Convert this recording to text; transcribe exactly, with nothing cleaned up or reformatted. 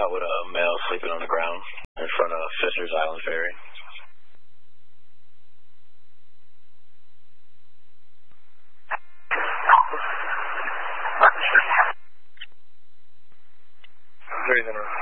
out with a male sleeping on the ground in front of Fister's Island Ferry. Very generous.